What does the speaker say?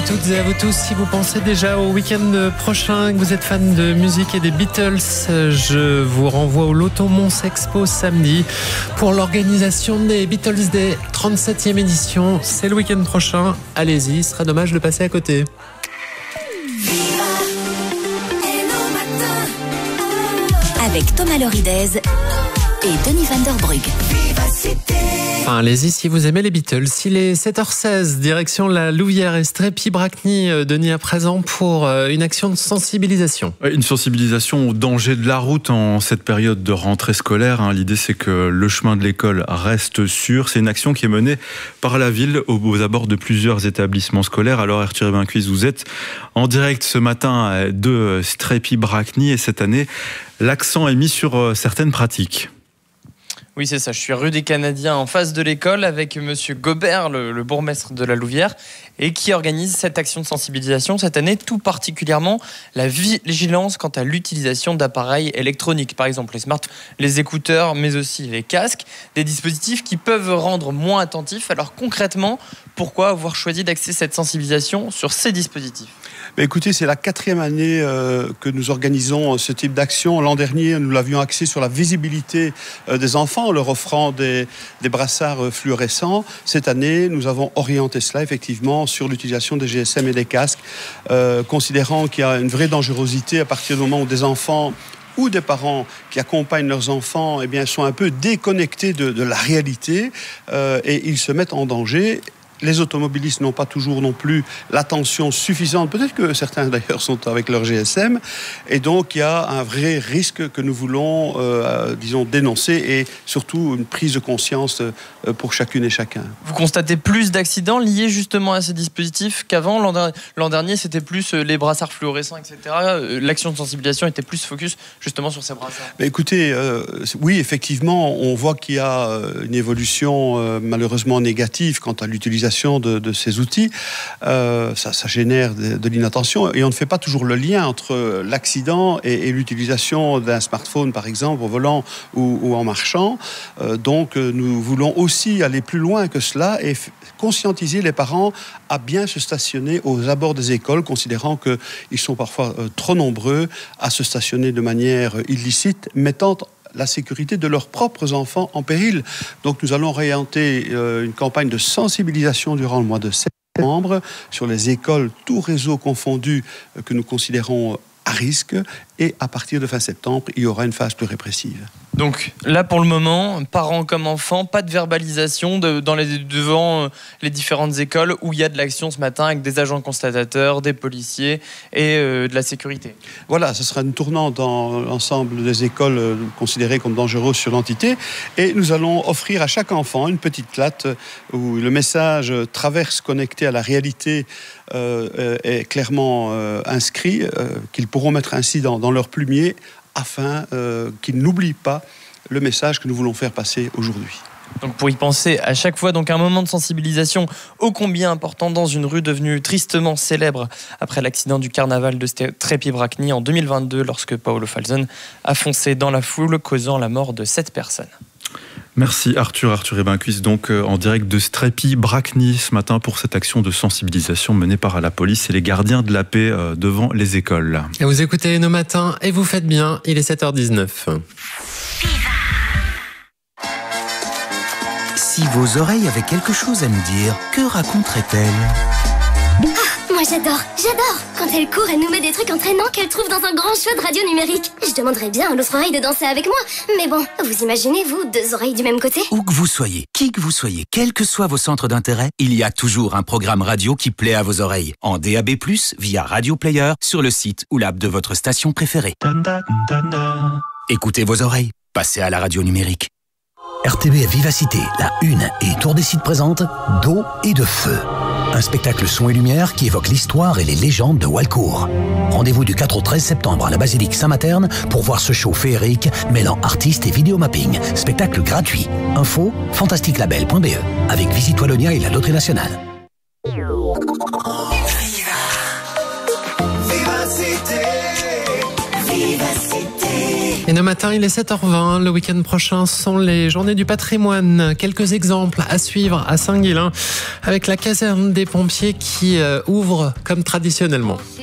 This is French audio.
vous toutes et à vous tous. Si vous pensez déjà au week-end prochain, que vous êtes fan de musique et des Beatles, je vous renvoie au Loto Mons Expo samedi pour l'organisation des Beatles Day, 37e édition. C'est le week-end prochain. Allez-y, ce sera dommage de passer à côté. Avec Thomas Loridez et Denis Van Der Brugge. Enfin, allez-y si vous aimez les Beatles. Il est 7h16, direction la Louvière et Strépy-Bracny, Denis, à présent pour une action de sensibilisation. Une sensibilisation au danger de la route en cette période de rentrée scolaire. L'idée, c'est que le chemin de l'école reste sûr. C'est une action qui est menée par la ville aux abords de plusieurs établissements scolaires. Alors, Arthur Ebincuisse, vous êtes en direct ce matin de Strépy-Bracny et cette année, l'accent est mis sur certaines pratiques. Oui, c'est ça. Je suis rue des Canadiens en face de l'école avec monsieur Gobert, le bourgmestre de la Louvière, et qui organise cette action de sensibilisation cette année, tout particulièrement la vigilance quant à l'utilisation d'appareils électroniques, par exemple les écouteurs, mais aussi les casques, des dispositifs qui peuvent rendre moins attentifs. Alors concrètement, pourquoi avoir choisi d'axer cette sensibilisation sur ces dispositifs ? Écoutez, c'est la 4e année que nous organisons ce type d'action. L'an dernier, nous l'avions axé sur la visibilité des enfants en leur offrant des brassards fluorescents. Cette année, nous avons orienté cela effectivement sur l'utilisation des GSM et des casques, considérant qu'il y a une vraie dangerosité à partir du moment où des enfants ou des parents qui accompagnent leurs enfants sont un peu déconnectés de la réalité et ils se mettent en danger. Les automobilistes n'ont pas toujours non plus l'attention suffisante. Peut-être que certains d'ailleurs sont avec leur GSM. Et donc il y a un vrai risque que nous voulons, dénoncer et surtout une prise de conscience pour chacune et chacun. Vous constatez plus d'accidents liés justement à ces dispositifs qu'avant ? L'an dernier, c'était plus les brassards fluorescents, etc. L'action de sensibilisation était plus focus justement sur ces brassards. Écoutez, oui, effectivement, on voit qu'il y a une évolution malheureusement négative quant à l'utilisation de ces outils. Ça génère de l'inattention et on ne fait pas toujours le lien entre l'accident et l'utilisation d'un smartphone, par exemple, au volant ou en marchant. Donc, nous voulons aussi aller plus loin que cela et conscientiser les parents à bien se stationner aux abords des écoles, considérant qu'ils sont parfois trop nombreux à se stationner de manière illicite, mettant la sécurité de leurs propres enfants en péril. Donc nous allons orienter une campagne de sensibilisation durant le mois de septembre sur les écoles, tout réseau confondu, que nous considérons à risque. Et à partir de fin septembre, il y aura une phase plus répressive. Donc là, pour le moment, parents comme enfants, pas de verbalisation devant les différentes écoles où il y a de l'action ce matin avec des agents constatateurs, des policiers et de la sécurité. Voilà, ce sera une tournante dans l'ensemble des écoles considérées comme dangereuses sur l'entité. Et nous allons offrir à chaque enfant une petite latte où le message traverse connecté à la réalité est clairement inscrit, qu'ils pourront mettre ainsi dans leur plumier afin qu'ils n'oublient pas le message que nous voulons faire passer aujourd'hui. Donc pour y penser à chaque fois, donc un moment de sensibilisation ô combien important dans une rue devenue tristement célèbre après l'accident du carnaval de Strépy-Bracny en 2022 lorsque Paolo Falzon a foncé dans la foule causant la mort de 7 personnes. Merci Arthur Ebincuisse, donc en direct de Strépy-Bracny ce matin pour cette action de sensibilisation menée par la police et les gardiens de la paix devant les écoles. Et vous écoutez Nos Matins et vous faites bien, il est 7h19. Si vos oreilles avaient quelque chose à nous dire, que raconterait-elle ? Moi j'adore quand elle court, elle nous met des trucs entraînants qu'elle trouve dans un grand show de radio numérique. Je demanderais bien à l'autre oreille de danser avec moi. Mais bon, vous imaginez, vous, 2 oreilles du même côté ? Où que vous soyez, qui que vous soyez, quels que soient vos centres d'intérêt, il y a toujours un programme radio qui plaît à vos oreilles. En DAB+, via Radio Player, sur le site ou l'app de votre station préférée. Écoutez vos oreilles, passez à la radio numérique. RTB Vivacité, la Une et Tour des Sites présente D'eau et de feu. Un spectacle son et lumière qui évoque l'histoire et les légendes de Walcourt. Rendez-vous du 4 au 13 septembre à la basilique Saint-Materne pour voir ce show féerique mêlant artistes et vidéomapping. Spectacle gratuit. Info fantastiquelabel.be avec Visite Wallonia et la Loterie Nationale. Et nos matin, il est 7h20. Le week-end prochain sont les journées du patrimoine. Quelques exemples à suivre à Saint-Guilain avec la caserne des pompiers qui ouvre comme traditionnellement.